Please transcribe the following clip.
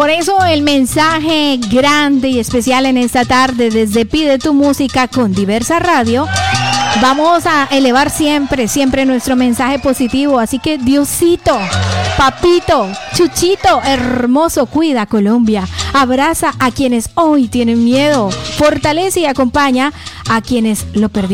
Por eso el mensaje grande y especial en esta tarde desde Pide tu Música con Diversa Radio. Vamos a elevar siempre, siempre nuestro mensaje positivo. Así que Diosito, Papito, Chuchito, hermoso, cuida Colombia. Abraza a quienes hoy tienen miedo. Fortalece y acompaña a quienes lo perdieron.